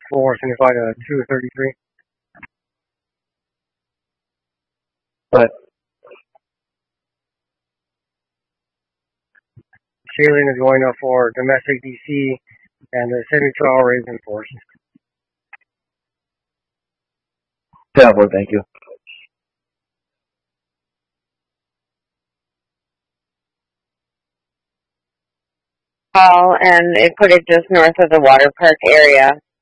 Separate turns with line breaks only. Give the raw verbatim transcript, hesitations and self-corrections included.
four seventy-five to two thirty-three.
But
Shailing is going up for domestic D C, and the seventy-two hour is enforced.
ten four, thank you.
Call, and it put it just north of the water park area.